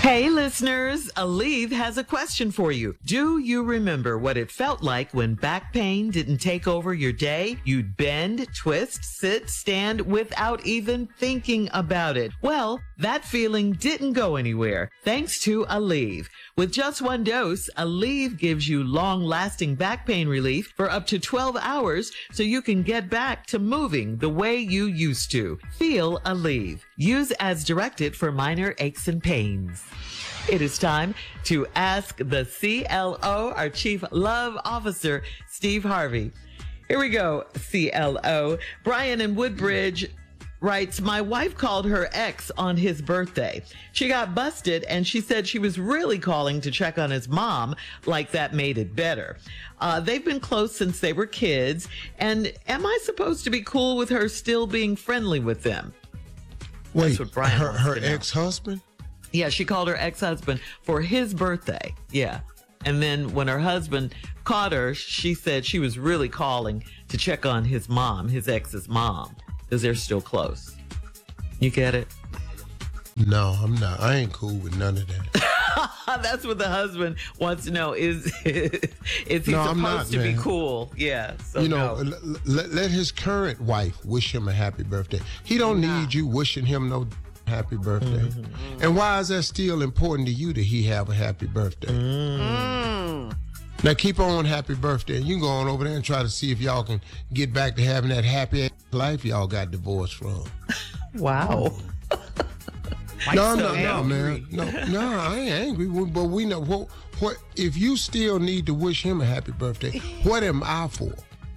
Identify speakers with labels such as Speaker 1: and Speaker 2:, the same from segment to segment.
Speaker 1: Hey listeners, Aleve has a question for you. Do you remember what it felt like when back pain didn't take over your day? You'd bend, twist, sit, stand without even thinking about it. Well, that feeling didn't go anywhere thanks to Aleve. With just one dose, Aleve gives you long-lasting back pain relief for up to 12 hours so you can get back to moving the way you used to. Feel Aleve. Use as directed for minor aches and pains. It is time to ask the CLO, our Chief Love Officer, Steve Harvey. Here we go, CLO. Brian in Woodbridge writes, my wife called her ex on his birthday. She got busted and she said she was really calling to check on his mom, like that made it better. They've been close since they were kids, and am I supposed to be cool with her still being friendly with them?
Speaker 2: Wait,
Speaker 1: That's what Brian wants
Speaker 2: her
Speaker 1: to know.
Speaker 2: ex-husband?
Speaker 1: Yeah, she called her ex-husband for his birthday. Yeah. And then when her husband caught her, she said she was really calling to check on his mom, his ex's mom, because they're still close. You get it?
Speaker 2: No, I'm not. I ain't cool with none of that.
Speaker 1: That's what the husband wants to know. Is he supposed to be cool? Yeah. So
Speaker 2: let his current wife wish him a happy birthday. He don't need you wishing him no happy birthday. Mm-hmm. And why is that still important to you that he have a happy birthday? Now keep on happy birthday. You can go on over there and try to see if y'all can get back to having that happy life y'all got divorced from.
Speaker 1: Wow.
Speaker 2: No, man. No, I ain't angry. But we know what if you still need to wish him a happy birthday, what am I for?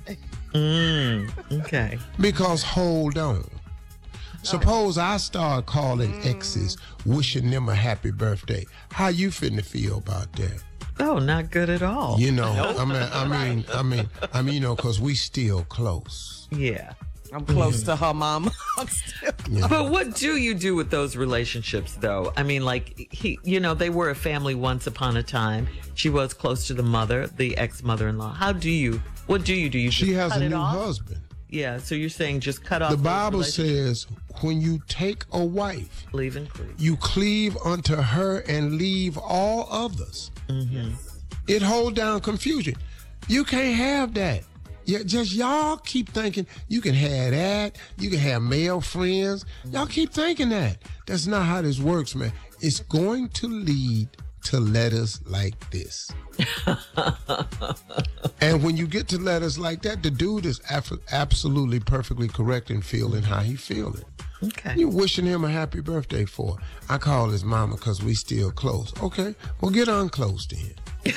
Speaker 1: Okay.
Speaker 2: Because hold on. Suppose I start calling exes, wishing them a happy birthday. How you finna feel about that?
Speaker 1: Oh, not good at all.
Speaker 2: You know, I mean, you know, because we still close.
Speaker 1: Yeah.
Speaker 3: I'm close to her mama.
Speaker 1: But what do you do with those relationships, though? I mean, like, they were a family once upon a time. She was close to the mother, the ex-mother-in-law. What do you do?
Speaker 2: She has
Speaker 1: cut
Speaker 2: a
Speaker 1: it
Speaker 2: new
Speaker 1: off?
Speaker 2: husband.
Speaker 1: Yeah, so you're saying just cut off.
Speaker 2: The
Speaker 1: those
Speaker 2: Bible
Speaker 1: relationships?
Speaker 2: says when you take a wife,
Speaker 1: Leave and cleave.
Speaker 2: you cleave unto her and leave all others.
Speaker 1: Mm-hmm.
Speaker 2: It hold down confusion. You can't have that. Y'all keep thinking you can have that. You can have male friends. Y'all keep thinking that. That's not how this works, man. It's going to lead to letters like this. And when you get to letters like that, the dude is absolutely perfectly correct in feeling how he feeling.
Speaker 1: Okay.
Speaker 2: You wishing him a happy birthday for. I call his mama because we still close. Okay, well get unclose then.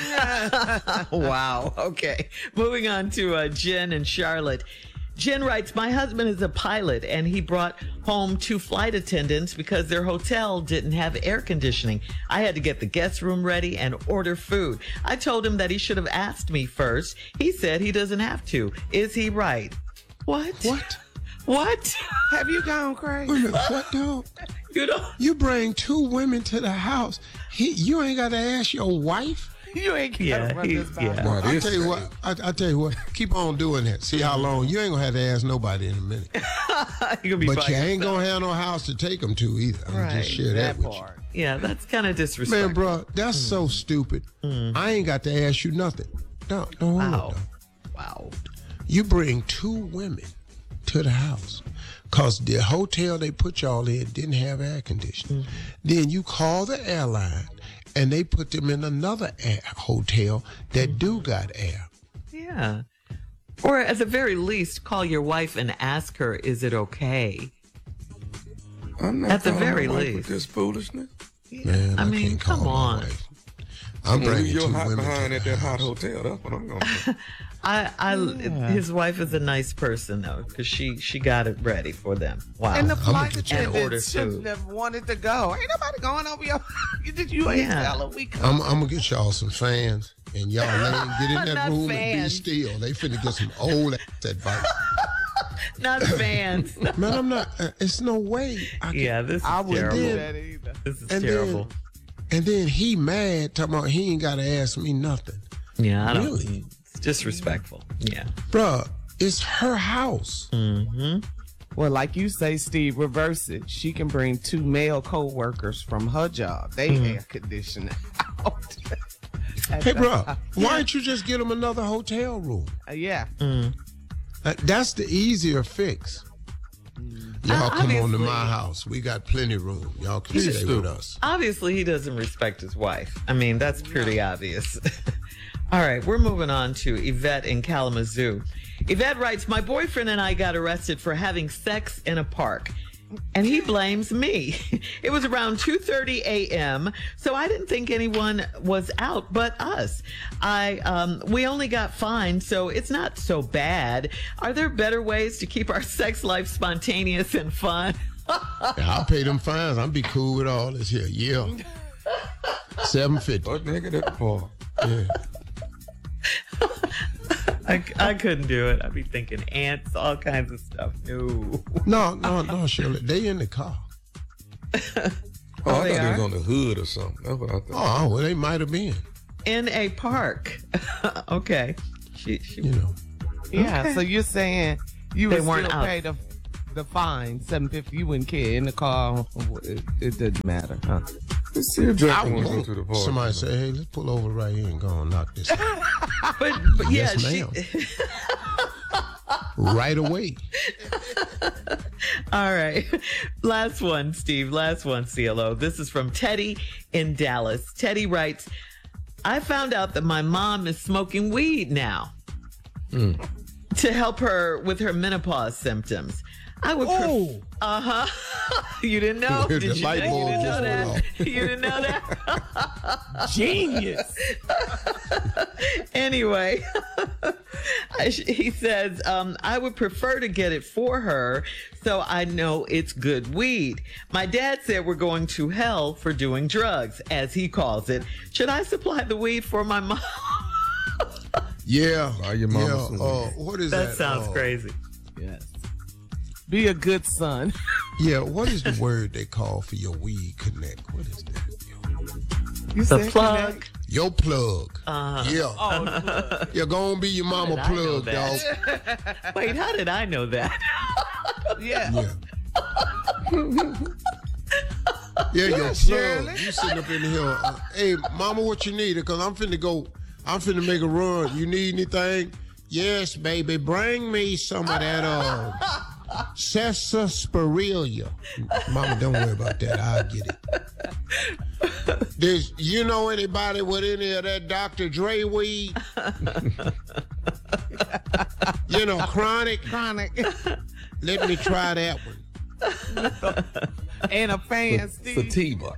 Speaker 1: Wow. Okay. Moving on to Jen and Charlotte. Jen writes, my husband is a pilot and he brought home 2 flight attendants because their hotel didn't have air conditioning. I had to get the guest room ready and order food. I told him that he should have asked me first. He said he doesn't have to. Is he right? What? What?
Speaker 3: Have you gone crazy?
Speaker 2: Wait a minute, what dog? You bring 2 women to the house. You ain't got to ask your wife?
Speaker 3: You ain't gonna run this by.
Speaker 2: Boy, I tell you what, keep on doing that. See how long. You ain't gonna have to ask nobody in a minute. But you ain't gonna have no house to take them to either. I'm gonna just share that with you.
Speaker 1: Yeah, that's kind of disrespectful.
Speaker 2: Man, bro, that's so stupid. I ain't got to ask you nothing. No,
Speaker 1: Wow.
Speaker 2: You bring 2 women to the house because the hotel they put y'all in didn't have air conditioning. Then you call the airline and they put them in another hotel that do got air.
Speaker 1: Yeah. Or at the very least, call your wife and ask her, is it okay?
Speaker 4: I'm not
Speaker 1: at the
Speaker 4: calling
Speaker 1: very
Speaker 4: my wife
Speaker 1: least.
Speaker 4: with this foolishness.
Speaker 2: Man,
Speaker 1: I mean,
Speaker 2: can't call
Speaker 1: come
Speaker 2: my
Speaker 1: on.
Speaker 2: wife. I'm bringing
Speaker 4: You're
Speaker 2: 2
Speaker 4: hot
Speaker 2: women
Speaker 4: behind
Speaker 2: to
Speaker 4: at
Speaker 2: the
Speaker 4: that hot
Speaker 2: house.
Speaker 4: hotel. That's what I'm going to do.
Speaker 1: His wife is a nice person though, because she got it ready for them. Wow.
Speaker 3: And the flight
Speaker 1: and order
Speaker 3: attendants shouldn't
Speaker 1: food.
Speaker 3: have wanted to go. Ain't nobody going over your. You ain't tell her we come.
Speaker 2: I'm gonna get y'all some fans, and y'all get in that
Speaker 1: Not
Speaker 2: room
Speaker 1: fans.
Speaker 2: and be still. They finna get some old ass advice.
Speaker 1: Not fans.
Speaker 2: Man, I'm not. It's no way.
Speaker 1: This is
Speaker 3: I wouldn't
Speaker 1: terrible.
Speaker 3: do that either.
Speaker 1: This is
Speaker 2: And
Speaker 1: terrible.
Speaker 2: And then he mad, talking about he ain't gotta ask me nothing.
Speaker 1: Yeah, I don't.
Speaker 2: Really?
Speaker 1: It's disrespectful. Yeah.
Speaker 2: Bruh, it's her house.
Speaker 1: Mm-hmm.
Speaker 3: Well, like you say, Steve, reverse it. She can bring 2 male co-workers from her job. They air condition out.
Speaker 2: Hey, bro, why don't you just get them another hotel room?
Speaker 3: Yeah.
Speaker 2: That's the easier fix. Y'all come on to
Speaker 1: Obviously.
Speaker 2: my house. We got plenty of room. Y'all can stay with us.
Speaker 1: Obviously, he doesn't respect his wife. I mean, that's pretty obvious. All right, we're moving on to Yvette in Kalamazoo. Yvette writes, my boyfriend and I got arrested for having sex in a park, and he blames me. It was around 2:30 a.m., so I didn't think anyone was out but us. We only got fined, so it's not so bad. Are there better ways to keep our sex life spontaneous and fun?
Speaker 2: I'll pay them fines. I'll be cool with all this here. Yeah. $7.50.
Speaker 4: What nigga that for?
Speaker 2: Yeah.
Speaker 1: I couldn't do it. I'd be thinking ants, all kinds of stuff.
Speaker 2: No, Shirley. They in the car.
Speaker 4: I thought he was on the hood or something. That's what I thought.
Speaker 2: Oh, well, they might have been.
Speaker 1: In a park. Okay. She
Speaker 3: Yeah,
Speaker 1: Okay.
Speaker 3: so you're saying you
Speaker 1: They
Speaker 3: would
Speaker 1: weren't
Speaker 3: still
Speaker 1: out.
Speaker 3: pay the fine, $7.50. You wouldn't care. In the car, it doesn't matter, huh?
Speaker 4: Let's see if Jack wants to go to the party.
Speaker 2: Somebody say, hey, let's pull over right here and go and knock this out.
Speaker 1: But yeah,
Speaker 2: Yes, ma'am. Right away.
Speaker 1: All right. Last one, Steve. Last one, CLO. This is from Teddy in Dallas. Teddy writes, I found out that my mom is smoking weed now to help her with her menopause symptoms. I would You didn't know?
Speaker 2: The
Speaker 1: Did you
Speaker 2: light
Speaker 1: know?
Speaker 2: bulb
Speaker 1: You didn't know
Speaker 2: just
Speaker 1: that?
Speaker 2: went
Speaker 1: You didn't know that?
Speaker 3: Genius.
Speaker 1: Anyway, he says, I would prefer to get it for her so I know it's good weed. My dad said we're going to hell for doing drugs, as he calls it. Should I supply the weed for my mom?
Speaker 2: Yeah.
Speaker 4: Buy your mama some weed.
Speaker 2: What is that?
Speaker 1: That sounds crazy.
Speaker 3: Yes. Be a good son.
Speaker 2: Yeah, what is the word they call for your weed connect? What is that?
Speaker 3: You
Speaker 1: The
Speaker 3: said
Speaker 1: plug.
Speaker 3: connect?
Speaker 2: Your plug. Yeah.
Speaker 3: Oh, the plug.
Speaker 2: You're going to be your mama
Speaker 1: How did I know
Speaker 2: plug, dog.
Speaker 1: that? Wait, how did I know that?
Speaker 3: Yeah.
Speaker 2: Yeah. Yeah, your plug.
Speaker 3: Shirley.
Speaker 2: You sitting up in here. Hey, mama, what you need? Because I'm finna make a run. You need anything? Yes, baby. Bring me some of that sarsaparilla. Mama, don't worry about that. I'll get it. You know anybody with any of that Dr. Dre weed? Chronic. Let me try that one.
Speaker 3: And a fan, Steve.
Speaker 4: Sativa.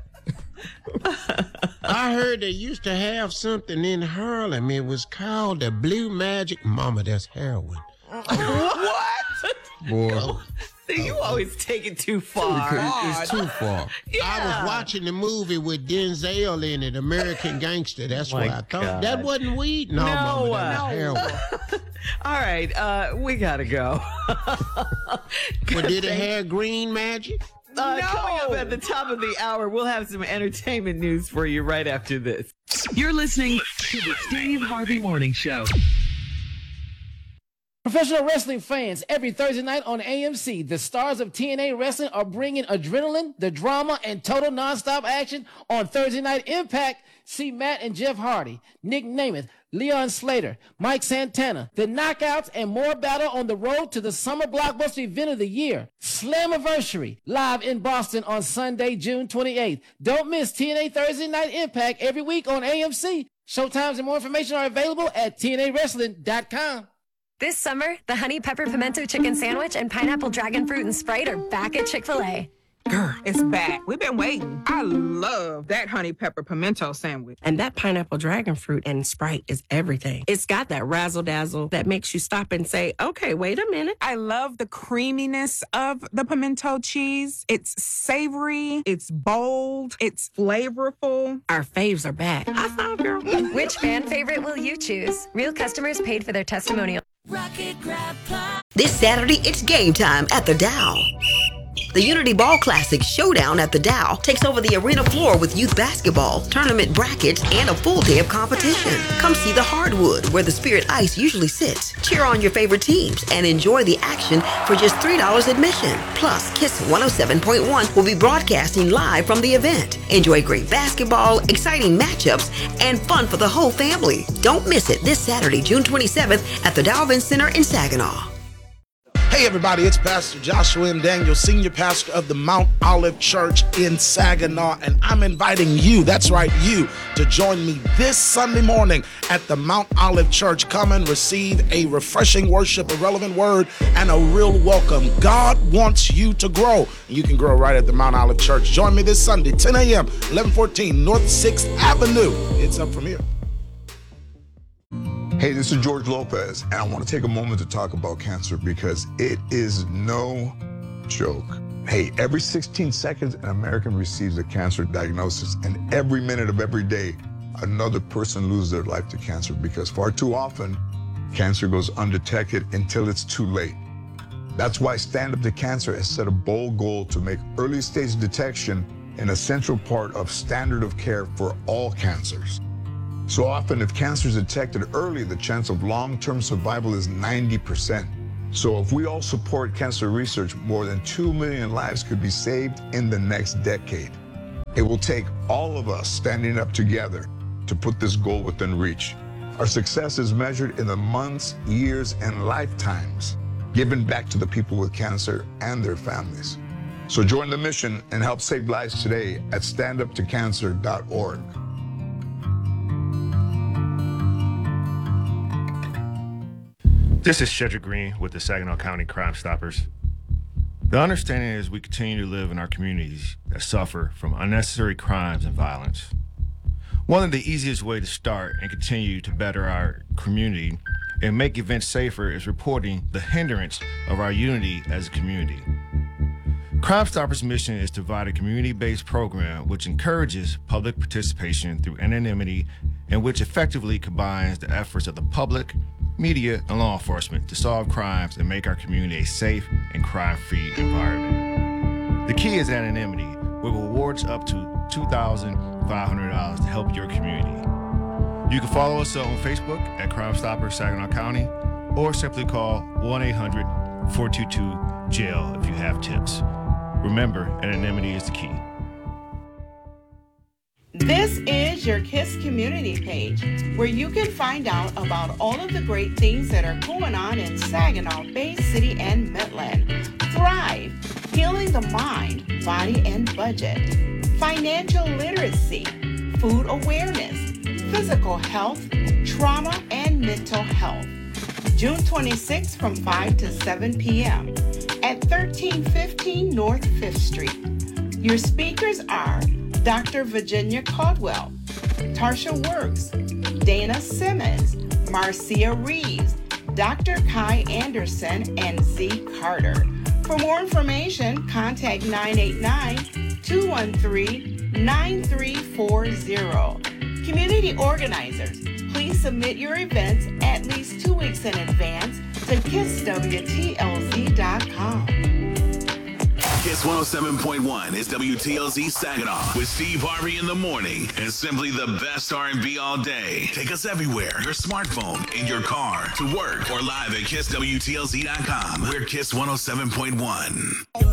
Speaker 2: I heard they used to have something in Harlem. It was called the Blue Magic. Mama, that's heroin.
Speaker 1: What?
Speaker 4: Boy,
Speaker 1: See, you always take it too far.
Speaker 4: it's too far.
Speaker 2: I was watching the movie with Denzel in it, American Gangster. That's
Speaker 1: My
Speaker 2: why I thought
Speaker 1: God.
Speaker 2: that wasn't weed. No, Mama, that was heroin.
Speaker 1: All right, we gotta go.
Speaker 2: Well, did it have green magic?
Speaker 1: Coming up at the top of the hour, we'll have some entertainment news for you right after this.
Speaker 5: You're listening to the Steve Harvey Morning Show.
Speaker 6: Professional wrestling fans, every Thursday night on AMC, the stars of TNA Wrestling are bringing adrenaline, the drama, and total nonstop action on Thursday Night Impact. See Matt and Jeff Hardy, Nick Namath, Leon Slater, Mike Santana, the Knockouts, and more battle on the road to the summer blockbuster event of the year, Slammiversary, live in Boston on Sunday, June 28th. Don't miss TNA Thursday Night Impact every week on AMC. Showtimes and more information are available at TNAWrestling.com.
Speaker 7: This summer, the Honey Pepper Pimento Chicken Sandwich and Pineapple Dragon Fruit and Sprite are back at Chick-fil-A.
Speaker 8: Girl, it's back. We've been waiting. I love that honey pepper pimento sandwich.
Speaker 9: And that pineapple dragon fruit and Sprite is everything. It's got that razzle-dazzle that makes you stop and say, okay, wait a minute.
Speaker 8: I love the creaminess of the pimento cheese. It's savory, it's bold, it's flavorful.
Speaker 9: Our faves are back. I saw, girl.
Speaker 7: Which fan favorite will you choose? Real customers paid for their testimonial.
Speaker 10: This Saturday, it's game time at the Dow. The Unity Ball Classic Showdown at the Dow takes over the arena floor with youth basketball, tournament brackets, and a full day of competition. Come see the hardwood where the Spirit Ice usually sits. Cheer on your favorite teams and enjoy the action for just $3 admission. Plus, KISS 107.1 will be broadcasting live from the event. Enjoy great basketball, exciting matchups, and fun for the whole family. Don't miss it this Saturday, June 27th at the Dow Event Center in Saginaw.
Speaker 11: Hey everybody, it's Pastor Joshua M. Daniel, Senior Pastor of the Mount Olive Church in Saginaw, and I'm inviting you, that's right, you, to join me this Sunday morning at the Mount Olive Church. Come and receive a refreshing worship, a relevant word, and a real welcome. God wants you to grow. You can grow right at the Mount Olive Church. Join me this Sunday, 10 a.m., 1114 North 6th Avenue. It's up from here.
Speaker 12: Hey, this is George Lopez, and I want to take a moment to talk about cancer because it is no joke. Hey, every 16 seconds, an American receives a cancer diagnosis, and every minute of every day, another person loses their life to cancer because far too often, cancer goes undetected until it's too late. That's why Stand Up to Cancer has set a bold goal to make early stage detection an essential part of standard of care for all cancers. So often, if cancer is detected early, the chance of long-term survival is 90%. So if we all support cancer research, more than 2 million lives could be saved in the next decade. It will take all of us standing up together to put this goal within reach. Our success is measured in the months, years, and lifetimes given back to the people with cancer and their families. So join the mission and help save lives today at standuptocancer.org.
Speaker 13: This is Shedrick Green with the Saginaw County Crime Stoppers. The understanding is we continue to live in our communities that suffer from unnecessary crimes and violence. One of the easiest ways to start and continue to better our community and make events safer is reporting the hindrance of our unity as a community. Crime Stoppers' mission is to provide a community-based program which encourages public participation through anonymity and which effectively combines the efforts of the public, media, and law enforcement to solve crimes and make our community a safe and crime-free environment. The key is anonymity, with rewards up to $2,500 to help your community. You can follow us on Facebook at Crime Stoppers Saginaw County or simply call 1-800-422-JAIL if you have tips. Remember, anonymity is the key.
Speaker 14: This is your KISS community page, where you can find out about all of the great things that are going on in Saginaw, Bay City, and Midland. Thrive, healing the mind, body, and budget. Financial literacy, food awareness, physical health, trauma, and mental health. June 26th from 5 to 7 p.m. at 1315 North 5th Street. Your speakers are Dr. Virginia Caldwell, Tarsha Works, Dana Simmons, Marcia Reeves, Dr. Kai Anderson, and Z. Carter. For more information, contact 989-213-9340. Community organizers, please submit your events at least 2 weeks in advance to KISSWTLZ.com.
Speaker 15: KISS 107.1 is WTLZ Saginaw with Steve Harvey in the morning and simply the best R&B all day. Take us everywhere. Your smartphone, in your car, to work, or live at KISSWTLZ.com. We're KISS 107.1.